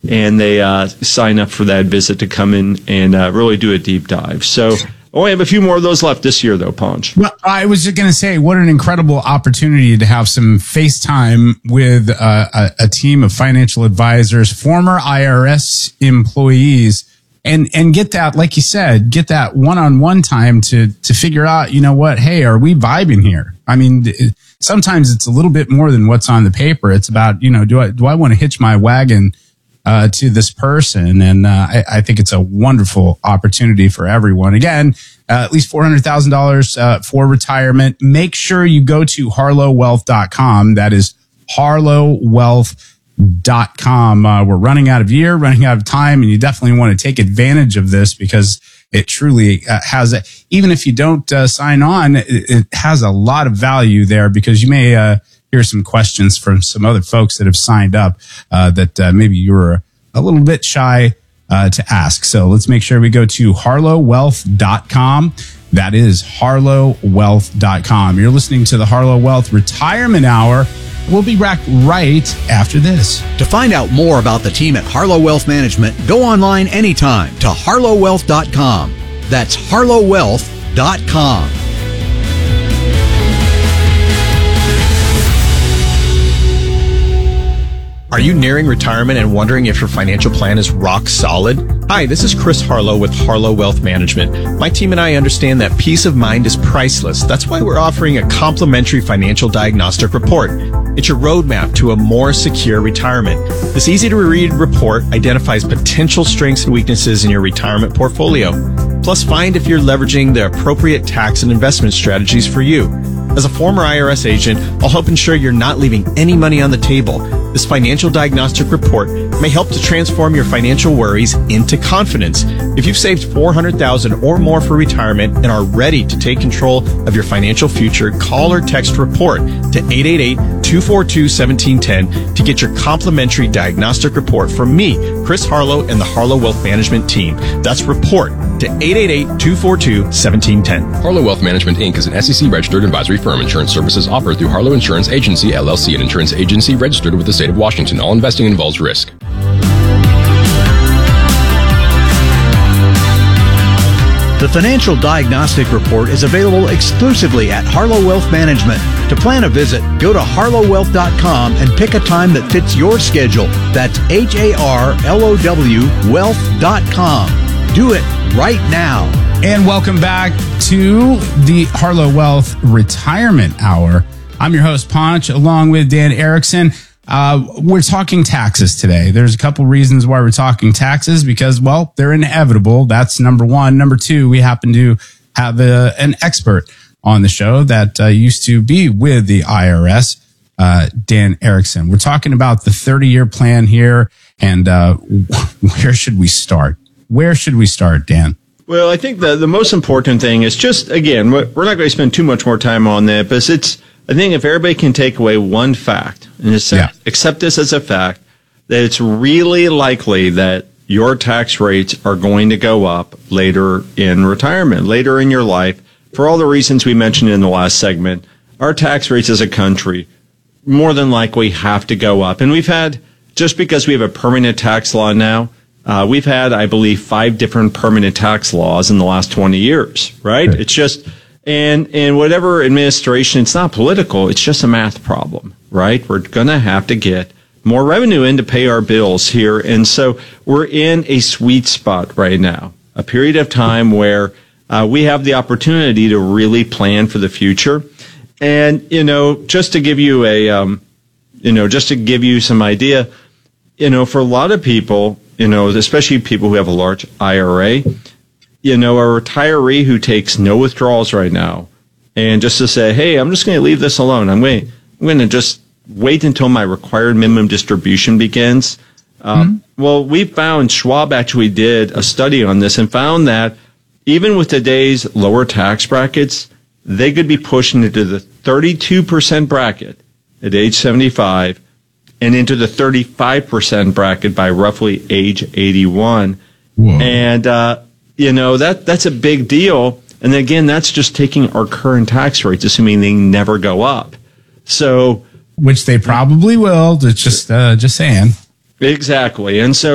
and they sign up for that visit to come in and really do a deep dive. So I only have a few more of those left this year, though, Ponch. Well, I was just going to say, what an incredible opportunity to have some FaceTime with a team of financial advisors, former IRS employees, and get that, like you said, get that one-on-one time to figure out, you know what, hey, are we vibing here? I mean, sometimes it's a little bit more than what's on the paper. It's about, you know, do I want to hitch my wagon to this person? And I think it's a wonderful opportunity for everyone. Again, at least $400,000 for retirement. Make sure you go to harlowwealth.com. That is harlowwealth.com. We're running out of time, and you definitely want to take advantage of this because it truly has even if you don't sign on, it has a lot of value there, because you may hear some questions from some other folks that have signed up that maybe you were a little bit shy to ask. So let's make sure we go to harlowwealth.com. That is harlowwealth.com. You're listening to the Harlow Wealth Retirement Hour. We'll be back right after this. To find out more about the team at Harlow Wealth Management, go online anytime to harlowwealth.com. That's harlowwealth.com. Are you nearing retirement and wondering if your financial plan is rock solid? Hi, this is Chris Harlow with Harlow Wealth Management. My team and I understand that peace of mind is priceless. That's why we're offering a complimentary financial diagnostic report. It's your roadmap to a more secure retirement. This easy-to-read report identifies potential strengths and weaknesses in your retirement portfolio. Plus, find if you're leveraging the appropriate tax and investment strategies for you. As a former IRS agent, I'll help ensure you're not leaving any money on the table. This financial diagnostic report may help to transform your financial worries into confidence. If you've saved $400,000 or more for retirement and are ready to take control of your financial future, call or text REPORT to 888-242-1710 to get your complimentary diagnostic report from me, Chris Harlow, and the Harlow Wealth Management team. That's REPORT to 888-242-1710. Harlow Wealth Management, Inc. is an SEC-registered advisory firm. Insurance services offered through Harlow Insurance Agency, LLC, an insurance agency registered with the state of Washington. All investing involves risk. The Financial Diagnostic Report is available exclusively at Harlow Wealth Management. To plan a visit, go to harlowwealth.com and pick a time that fits your schedule. That's HARLOW wealth.com. Do it right now. And welcome back to the Harlow Wealth Retirement Hour. I'm your host, Ponch, along with Dan Erickson. We're talking taxes today. There's a couple reasons why we're talking taxes, because, well, they're inevitable. That's number one. Number two, we happen to have an expert on the show that used to be with the IRS, Dan Erickson. We're talking about the 30-year plan here, and where should we start? Where should we start, Dan? Well, I think the most important thing is just, again, we're not going to spend too much more time on that, but I think if everybody can take away one fact and accept this as a fact, that it's really likely that your tax rates are going to go up later in retirement, later in your life, for all the reasons we mentioned in the last segment. Our tax rates as a country more than likely have to go up. And we've had, just because we have a permanent tax law now, we've had, I believe, 5 different permanent tax laws in the last 20 years, right? It's just, and whatever administration, it's not political, it's just a math problem, right? We're going to have to get more revenue in to pay our bills here. And so we're in a sweet spot right now, a period of time where we have the opportunity to really plan for the future. And, just to give you some idea, for a lot of people, especially people who have a large IRA, a retiree who takes no withdrawals right now, and just to say, hey, I'm just going to leave this alone. I'm going to just wait until my required minimum distribution begins. Well, we found, Schwab actually did a study on this and found that even with today's lower tax brackets, they could be pushing into the 32% bracket at age 75 and into the 35% bracket by roughly age 81. Whoa. And, that's a big deal. And again, that's just taking our current tax rates, assuming they never go up. So, which they probably will. Just saying. Exactly. And so